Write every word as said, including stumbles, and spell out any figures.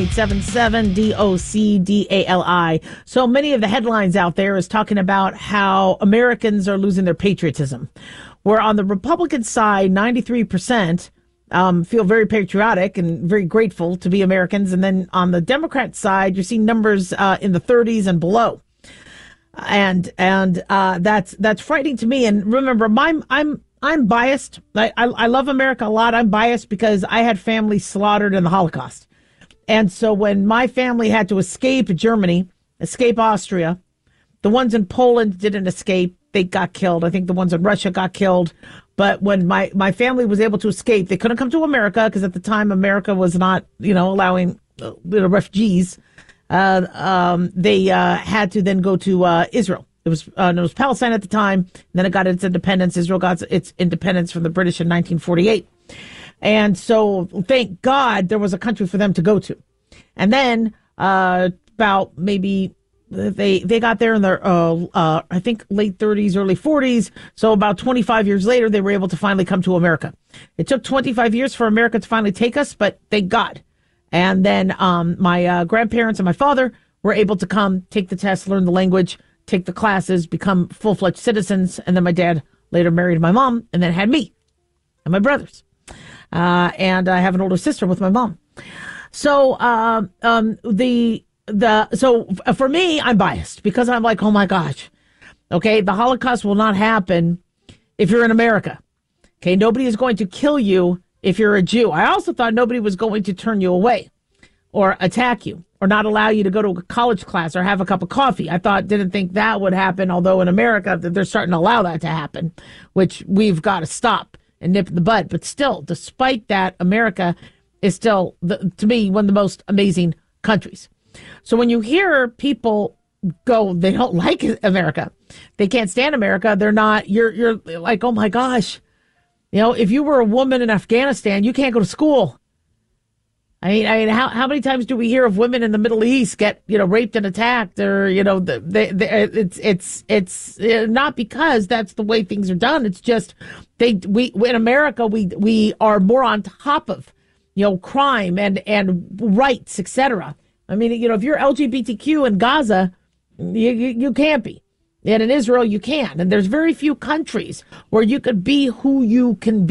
eight seven seven D O C D A L I. So many of the headlines out there is talking about how Americans are losing their patriotism. Where on the Republican side, ninety-three percent um, feel very patriotic and very grateful to be Americans. And then on the Democrat side, you're seeing numbers uh, in the thirties and below. And and uh, that's that's frightening to me. And remember, my, I'm I'm biased. I, I, I love America a lot. I'm biased because I had family slaughtered in the Holocaust. And so when my family had to escape Germany, escape Austria, the ones in Poland didn't escape. They got killed. I think the ones in Russia got killed. But when my, my family was able to escape, they couldn't come to America because at the time America was not, you know, allowing uh, refugees. Uh, um, they uh, had to then go to uh, Israel. It was uh, it was Palestine at the time. Then it got its independence. Israel got its independence from the British in nineteen forty-eight. And so, thank God, there was a country for them to go to. And then, uh, about maybe they they got there in their, uh, uh, I think, late thirties, early forties. So about twenty-five years later, they were able to finally come to America. It took twenty-five years for America to finally take us, but thank God. And then um, my uh, grandparents and my father were able to come, take the test, learn the language, take the classes, become full-fledged citizens. And then my dad later married my mom and then had me and my brothers. Uh, and I have an older sister with my mom. So, uh, um, the, the, so for me, I'm biased because I'm like, oh my gosh. Okay. The Holocaust will not happen if you're in America. Okay. Nobody is going to kill you if you're a Jew. I also thought nobody was going to turn you away or attack you or not allow you to go to a college class or have a cup of coffee. I thought, didn't think that would happen. Although in America, they're starting to allow that to happen, which we've got to stop and nip in the bud. But still, despite that, America is still, the, to me, one of the most amazing countries. So when you hear people go, they don't like America, they can't stand America, they're not, you're you're like, oh my gosh, you know, if you were a woman in Afghanistan, you can't go to school. I mean, I mean, how how many times do we hear of women in the Middle East get, you know, raped and attacked, or you know, they, they, it's it's it's not because that's the way things are done. It's just they we in America we we are more on top of, you know, crime and and rights, et cetera. I mean, you know, if you're L G B T Q in Gaza, you you, you can't be, and in Israel you can, and there's very few countries where you could be who you can be.